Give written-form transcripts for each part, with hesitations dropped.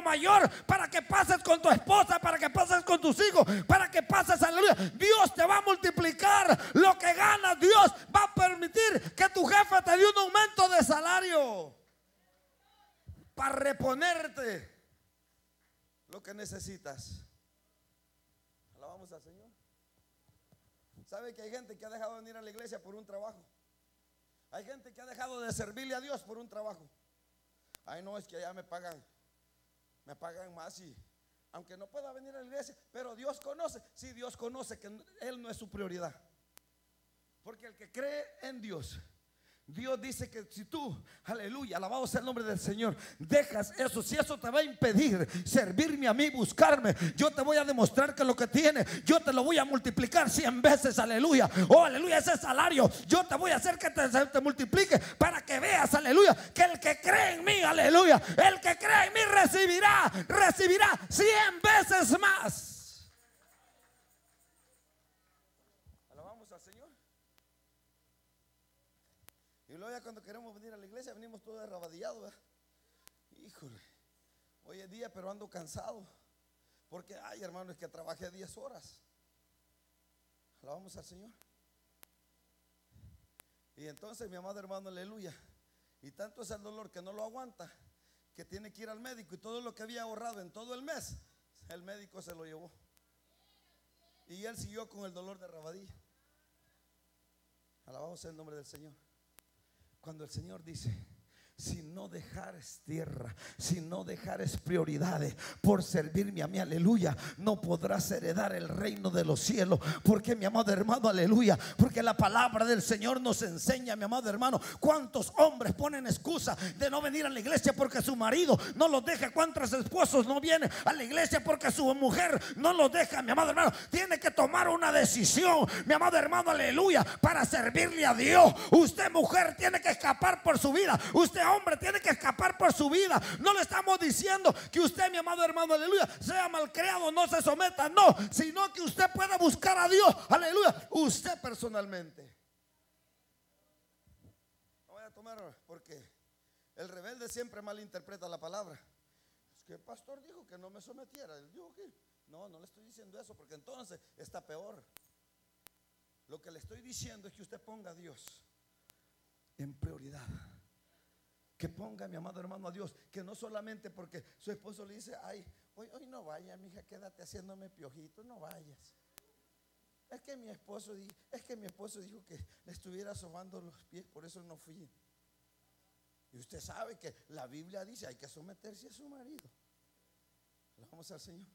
mayor para que pases con tu esposa, para que pases con tus hijos, para que pases, aleluya. Dios te va a multiplicar lo que ganas. Dios va a permitir que tu jefe te dé un aumento de salario para reponerte lo que necesitas. Alabamos al Señor. ¿Sabe que hay gente que ha dejado de venir a la iglesia por un trabajo? Hay gente que ha dejado de servirle a Dios por un trabajo. Ay, no, es que allá me pagan más, y aunque no pueda venir a la iglesia, pero Dios conoce. Sí, Dios conoce que Él no es su prioridad. Porque el que cree en Dios, Dios dice que si tú, aleluya, alabado sea el nombre del Señor, dejas eso, si eso te va a impedir servirme a mí, buscarme, yo te voy a demostrar que lo que tienes, yo te lo voy a multiplicar 100 veces, aleluya. Oh, aleluya, ese salario, yo te voy a hacer que te multiplique para que veas, aleluya, que el que cree en mí, aleluya, el que cree en mí recibirá 100 veces más. Alabamos al Señor. Y luego ya cuando queremos venir a la iglesia venimos todos arrabadillados, ¿verdad? Híjole, hoy es día pero ando cansado. Porque, ay hermano, es que trabajé 10 horas. Alabamos al Señor. Y entonces mi amado hermano, aleluya, y tanto es el dolor que no lo aguanta, que tiene que ir al médico, y todo lo que había ahorrado en todo el mes, el médico se lo llevó. Y él siguió con el dolor de rabadilla. Alabamos el nombre del Señor. Cuando el Señor dice: si no dejares tierra, si no dejares prioridades por servirme a mí, aleluya, no podrás heredar el reino de los cielos. Porque, mi amado hermano, aleluya, porque la palabra del Señor nos enseña, mi amado hermano, cuántos hombres ponen excusa de no venir a la iglesia porque su marido no los deja. Cuántos esposos no vienen a la iglesia porque su mujer no los deja. Mi amado hermano, tiene que tomar una decisión, mi amado hermano, aleluya, para servirle a Dios. Usted, mujer, tiene que escapar por su vida. Usted, hombre, tiene que escapar por su vida. No le estamos diciendo que usted, mi amado hermano, aleluya, sea malcriado, no se someta, no, sino que usted pueda buscar a Dios, aleluya, usted personalmente. No voy a tomar, porque el rebelde siempre malinterpreta la palabra. Es que el pastor dijo que no me sometiera. Él dijo que no le estoy diciendo eso, porque entonces está peor. Lo que le estoy diciendo es que usted ponga a Dios en prioridad. Que ponga, mi amado hermano, a Dios. Que no solamente porque su esposo le dice: ay, hoy no vayas, mija, quédate haciéndome piojito, no vayas. Es que mi esposo dijo que le estuviera sobando los pies, por eso no fui. Y usted sabe que la Biblia dice: hay que someterse a su marido. Vamos al Señor.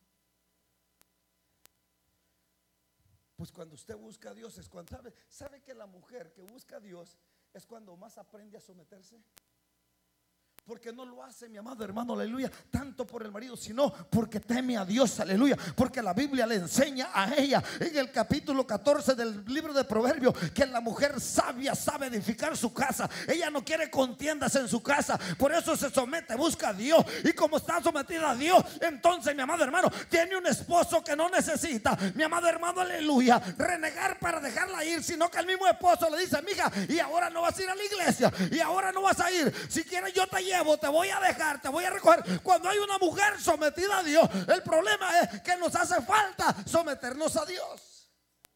Pues cuando usted busca a Dios es cuando sabe que la mujer que busca a Dios es cuando más aprende a someterse. Porque no lo hace, mi amado hermano, aleluya, tanto por el marido, sino porque teme a Dios, aleluya. Porque la Biblia le enseña a ella en el capítulo 14 del libro de Proverbios que la mujer sabia sabe edificar su casa. Ella no quiere contiendas en su casa, por eso se somete, busca a Dios. Y como está sometida a Dios, entonces, mi amado hermano, tiene un esposo que no necesita, mi amado hermano, aleluya, renegar para dejarla ir, sino que el mismo esposo le dice: mija, y ahora no vas a ir a la iglesia, y ahora no vas a ir, si quieres yo te llevo, te voy a dejar, te voy a recoger. Cuando hay una mujer sometida a Dios, el problema es que nos hace falta someternos a Dios.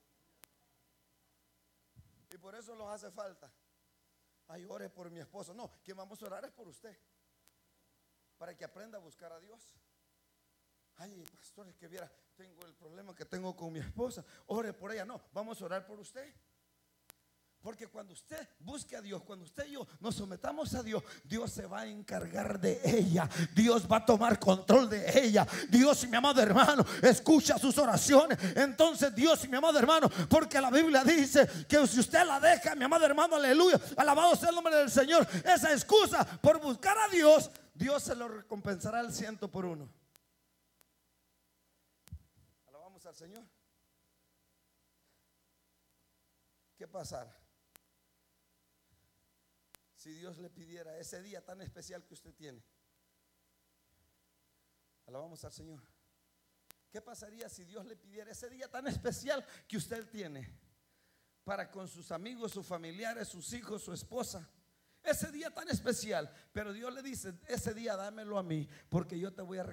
Y por eso nos hace falta: ay, ore por mi esposo. No, quien vamos a orar es por usted, para que aprenda a buscar a Dios. Ay, pastores, que viera, tengo el problema que tengo con mi esposa, ore por ella. No, vamos a orar por usted. Porque cuando usted busque a Dios, cuando usted y yo nos sometamos a Dios, Dios se va a encargar de ella. Dios va a tomar control de ella. Dios, mi amado hermano, escucha sus oraciones. Entonces Dios, mi amado hermano, porque la Biblia dice que si usted la deja, mi amado hermano, aleluya, alabado sea el nombre del Señor, esa excusa por buscar a Dios, Dios se lo recompensará al 100 por 1. Alabamos al Señor. ¿Qué pasará si Dios le pidiera ese día tan especial que usted tiene? Alabamos al Señor. ¿Qué pasaría si Dios le pidiera ese día tan especial que usted tiene para con sus amigos, sus familiares, sus hijos, su esposa? Ese día tan especial, pero Dios le dice: ese día dámelo a mí, porque yo te voy a